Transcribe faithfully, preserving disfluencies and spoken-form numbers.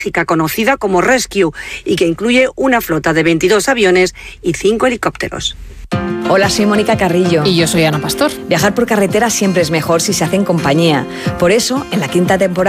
conocida como Rescue y que incluye una flota de veintidós aviones y cinco helicópteros. Hola, soy Mónica Carrillo. Y yo soy Ana Pastor. Viajar por carretera siempre es mejor si se hace en compañía. Por eso, en la quinta temporada